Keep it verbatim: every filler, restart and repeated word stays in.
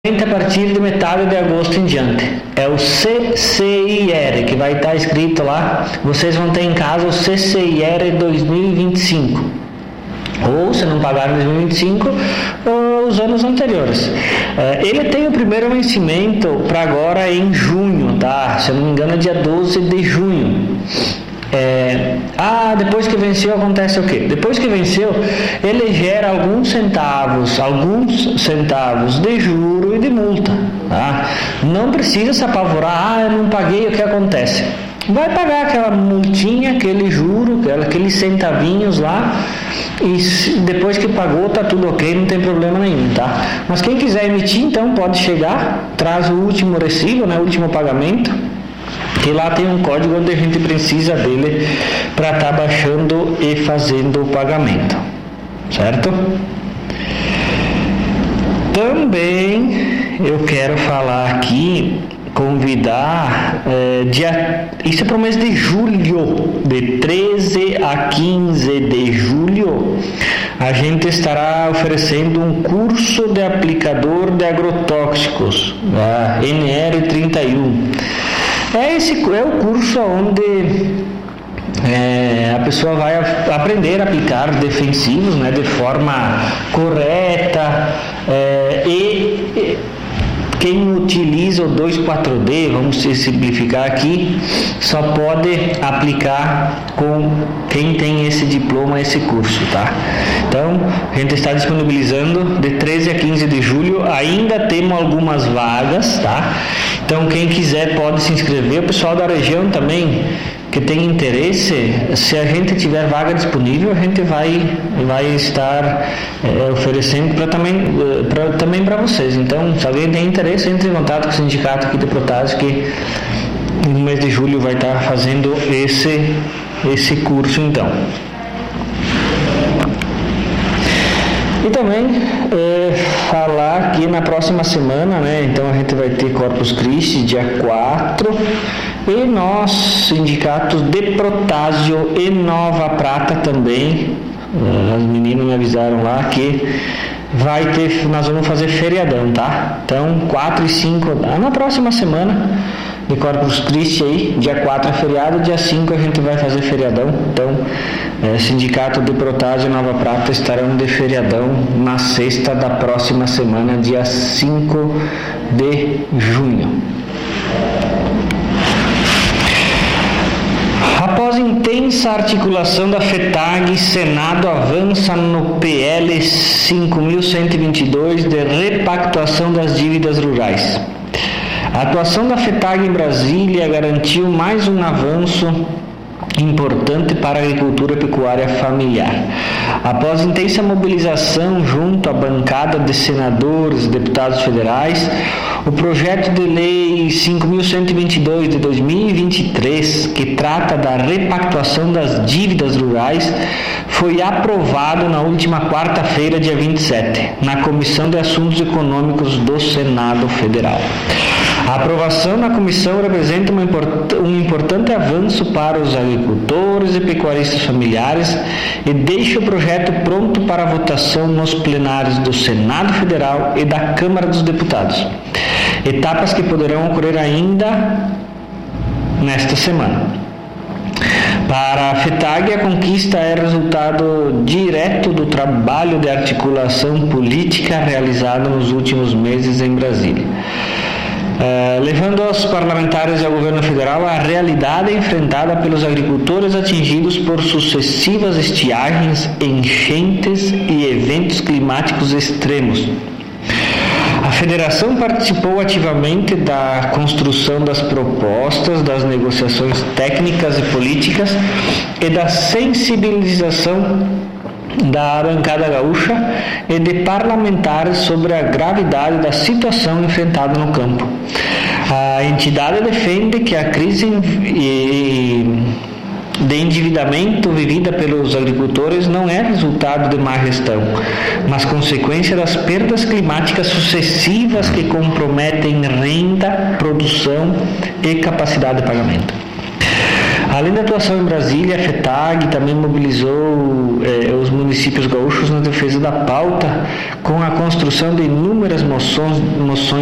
a partir de metade de agosto em diante. É o C C I R, que vai estar escrito lá. Vocês vão ter em casa o C C I R dois mil e vinte e cinco. Ou, se não pagar em dois mil e vinte e cinco, os anos anteriores. É, ele tem o primeiro vencimento para agora em junho, tá? Se eu não me engano, é dia doze de junho. É, ah, depois que venceu acontece o quê? Depois que venceu, ele gera alguns centavos, alguns centavos de juro e de multa, tá? Não precisa se apavorar, ah, eu não paguei, o que acontece? Vai pagar aquela multinha, aquele juro, aqueles centavinhos lá, e depois que pagou tá tudo ok, não tem problema nenhum, tá? Mas quem quiser emitir, então pode chegar, traz o último recibo, né, o último pagamento, que lá tem um código onde a gente precisa dele para estar tá baixando e fazendo o pagamento, certo? Também eu quero falar aqui, convidar, é, dia, isso é para o mês de julho, de treze a quinze de julho, a gente estará oferecendo um curso de aplicador de agrotóxicos, a N R trinta e um. É, esse, é o curso onde é, a pessoa vai aprender a aplicar defensivos, né, de forma correta, é, e, e quem utiliza o dois quatro D, vamos simplificar aqui, só pode aplicar com quem tem esse diploma, esse curso, tá? Então, a gente está disponibilizando de treze a quinze de julho, ainda temos algumas vagas, tá? Então, quem quiser pode se inscrever. O pessoal da região também, que tem interesse, se a gente tiver vaga disponível, a gente vai, vai estar é, oferecendo pra também pra, também para vocês. Então, se alguém tem interesse, entre em contato com o sindicato aqui de Protásio, que no mês de julho vai estar fazendo esse, esse curso, então. E também é, falar que na próxima semana, né, então a gente vai ter Corpus Christi, dia quatro, e nós, sindicatos de Protásio e Nova Prata também, as meninas me avisaram lá que vai ter, nós vamos fazer feriadão, tá? Então, quatro e cinco, na próxima semana de Corpus Christi aí, dia quatro é feriado, dia cinco a gente vai fazer feriadão. Então, é, sindicato de Protásio e Nova Prata estarão de feriadão na sexta da próxima semana, dia cinco de junho. Após intensa articulação da FETAG, Senado avança no P L cinco mil cento e vinte e dois de repactuação das dívidas rurais. A atuação da FETAG em Brasília garantiu mais um avanço importante para a agricultura e pecuária familiar. Após intensa mobilização junto à bancada de senadores e deputados federais, o projeto de lei cinco mil cento e vinte e dois de dois mil e vinte e três, que trata da repactuação das dívidas rurais, foi aprovado na última quarta-feira, dia vinte e sete, na Comissão de Assuntos Econômicos do Senado Federal. A aprovação na comissão representa uma import- um importante avanço para os agricultores e pecuaristas familiares e deixa o projeto pronto para votação nos plenários do Senado Federal e da Câmara dos Deputados. Etapas que poderão ocorrer ainda nesta semana. Para a FETAG, a conquista é resultado direto do trabalho de articulação política realizado nos últimos meses em Brasília. Uh, levando aos parlamentares e ao governo federal a realidade enfrentada pelos agricultores atingidos por sucessivas estiagens, enchentes e eventos climáticos extremos. A federação participou ativamente da construção das propostas, das negociações técnicas e políticas e da sensibilização da bancada gaúcha e de parlamentares sobre a gravidade da situação enfrentada no campo. A entidade defende que a crise de endividamento vivida pelos agricultores não é resultado de má gestão, mas consequência das perdas climáticas sucessivas que comprometem renda, produção e capacidade de pagamento. Além da atuação em Brasília, a FETAG também mobilizou eh, os municípios gaúchos na defesa da pauta, com a construção de inúmeras moções, moções